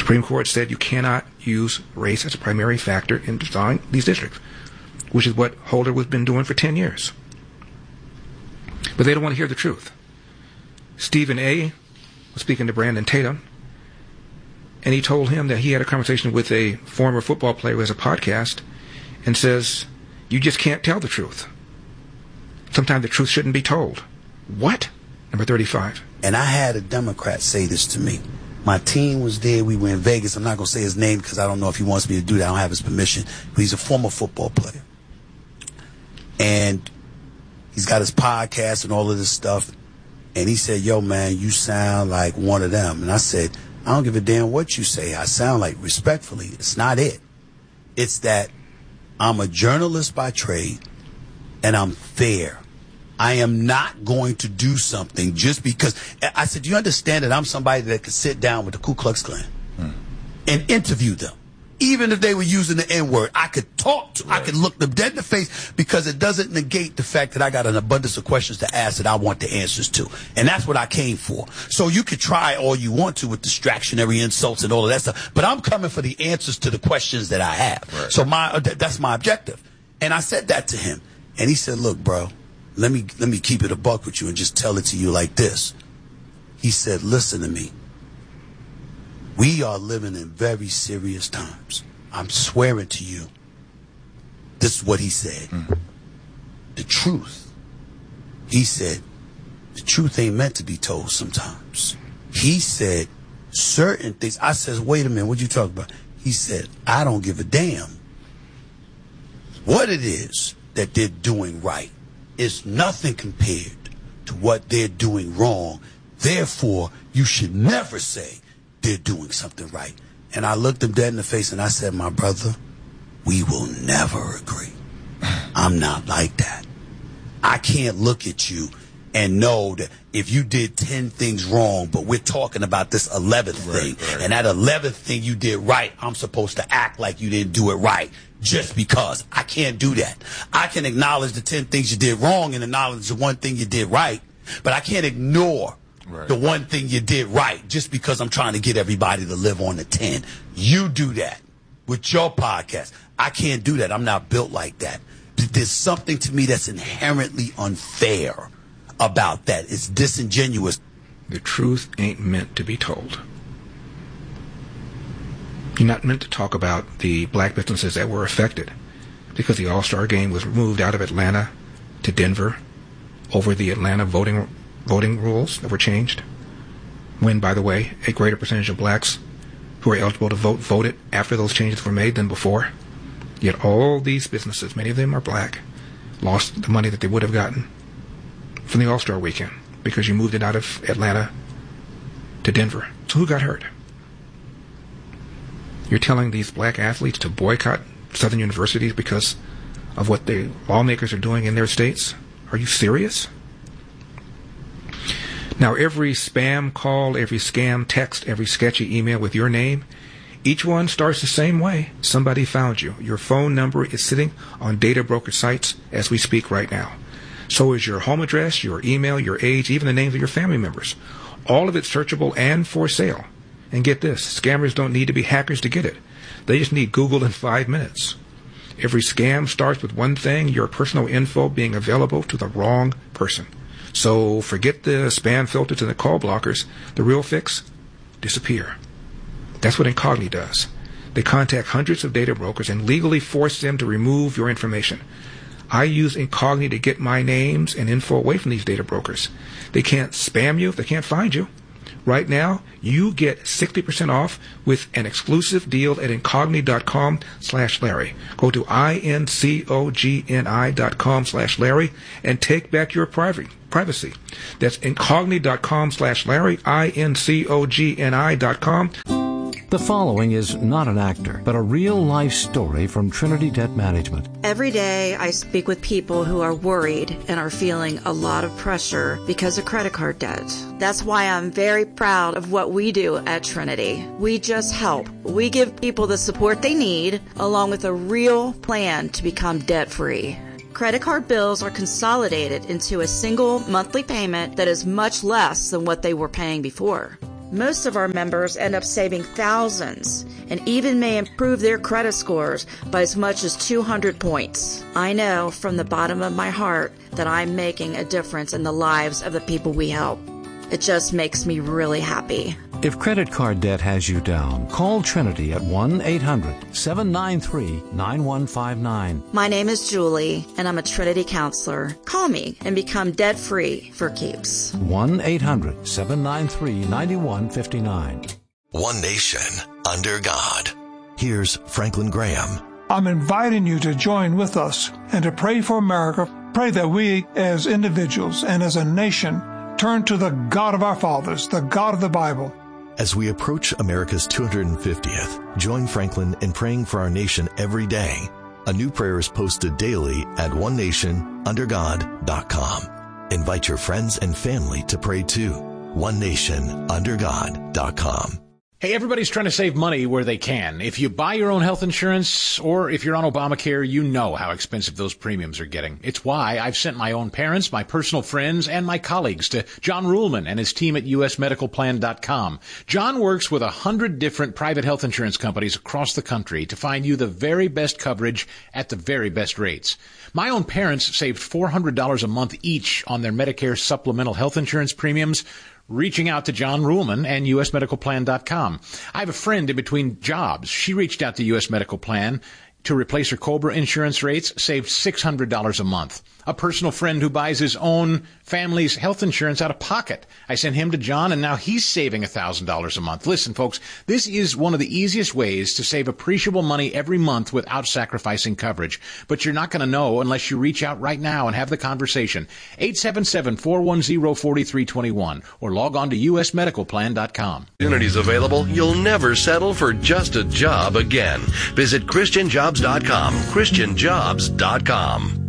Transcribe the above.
Supreme Court said you cannot use race as a primary factor in designing these districts, which is what Holder has been doing for 10 years. But they don't want to hear the truth. Stephen A. was speaking to Brandon Tatum, and he told him that he had a conversation with a former football player who has a podcast and says, you just can't tell the truth. Sometimes the truth shouldn't be told. What? Number 35. And I had a Democrat say this to me. My team was there. We were in Vegas. I'm not going to say his name because I don't know if he wants me to do that. I don't have his permission. But he's a former football player. And he's got his podcast and all of this stuff. And he said, yo, man, you sound like one of them. And I said, I don't give a damn what you say. I sound like, respectfully, it's not it. It's that I'm a journalist by trade and I'm fair. I am not going to do something just because. I said, do you understand that I'm somebody that could sit down with the Ku Klux Klan and interview them? Even if they were using the N-word, I could talk to, I could look them dead in the face because it doesn't negate the fact that I got an abundance of questions to ask that I want the answers to. And that's what I came for. So you could try all you want to with distractionary insults and all of that stuff, but I'm coming for the answers to the questions that I have. Right. So that's my objective. And I said that to him. And he said, look, bro, let me keep it a buck with you and just tell it to you like this. He said, listen to me. We are living in very serious times. I'm swearing to you. This is what he said. The truth. He said, the truth ain't meant to be told sometimes. He said certain things. I says, wait a minute, what you talking about? He said, I don't give a damn what it is that they're doing right. It's nothing compared to what they're doing wrong. Therefore, you should never say they're doing something right. And I looked him dead in the face and I said, my brother, we will never agree. I'm not like that. I can't look at you and know that if you did 10 things wrong, but we're talking about this 11th thing, and that 11th thing you did right, I'm supposed to act like you didn't do it right just because. I can't do that. I can acknowledge the 10 things you did wrong and acknowledge the one thing you did right, but I can't ignore the one thing you did right just because I'm trying to get everybody to live on the 10. You do that with your podcast. I can't do that. I'm not built like that. There's something to me that's inherently unfair about that. It's disingenuous. The truth ain't meant to be told. You're not meant to talk about the black businesses that were affected because the All-Star game was moved out of Atlanta to Denver over the Atlanta voting rules that were changed, when, by the way, a greater percentage of blacks who are eligible to vote voted after those changes were made than before. Yet all these businesses, many of them are black, lost the money that they would have gotten from the All-Star weekend because you moved it out of Atlanta to Denver. So who got hurt? You're telling these black athletes to boycott Southern universities because of what the lawmakers are doing in their states? Are you serious? Now, every spam call, every scam text, every sketchy email with your name, each one starts the same way. Somebody found you. Your phone number is sitting on data broker sites as we speak right now. So is your home address, your email, your age, even the names of your family members. All of it searchable and for sale. And get this, scammers don't need to be hackers to get it. They just need Google in 5 minutes. Every scam starts with one thing, your personal info being available to the wrong person. So forget the spam filters and the call blockers. The real fix? Disappear. That's what Incogni does. They contact hundreds of data brokers and legally force them to remove your information. I use Incogni to get my names and info away from these data brokers. They can't spam you if they can't find you. Right now, you get 60% off with an exclusive deal at incogni.com/Larry. Go to incogni.com/Larry and take back your privacy. That's incogni.com/Larry, incogni.com. The following is not an actor, but a real-life story from Trinity Debt Management. Every day I speak with people who are worried and are feeling a lot of pressure because of credit card debt. That's why I'm very proud of what we do at Trinity. We just help. We give people the support they need, along with a real plan to become debt-free. Credit card bills are consolidated into a single monthly payment that is much less than what they were paying before. Most of our members end up saving thousands and even may improve their credit scores by as much as 200 points. I know from the bottom of my heart that I'm making a difference in the lives of the people we help. It just makes me really happy. If credit card debt has you down, call Trinity at 1-800-793-9159. My name is Julie, and I'm a Trinity counselor. Call me and become debt-free for keeps. 1-800-793-9159. One nation under God. Here's Franklin Graham. I'm inviting you to join with us and to pray for America. Pray that we as individuals and as a nation turn to the God of our fathers, the God of the Bible. As we approach America's 250th, join Franklin in praying for our nation every day. A new prayer is posted daily at onenationundergod.com. Invite your friends and family to pray too. onenationundergod.com. Hey, everybody's trying to save money where they can. If you buy your own health insurance or if you're on Obamacare, you know how expensive those premiums are getting. It's why I've sent my own parents, my personal friends, and my colleagues to John Ruhlman and his team at usmedicalplan.com. John works with 100 different private health insurance companies across the country to find you the very best coverage at the very best rates. My own parents saved $400 a month each on their Medicare supplemental health insurance premiums, reaching out to John Ruhlman and usmedicalplan.com. I have a friend in between jobs. She reached out to US Medical Plan to replace her COBRA insurance rates, saved $600 a month. A personal friend who buys his own family's health insurance out of pocket. I sent him to John, and now he's saving $1,000 a month. Listen, folks, this is one of the easiest ways to save appreciable money every month without sacrificing coverage. But you're not going to know unless you reach out right now and have the conversation. 877-410-4321 or log on to usmedicalplan.com. Opportunities available. You'll never settle for just a job again. Visit ChristianJobs.com. ChristianJobs.com.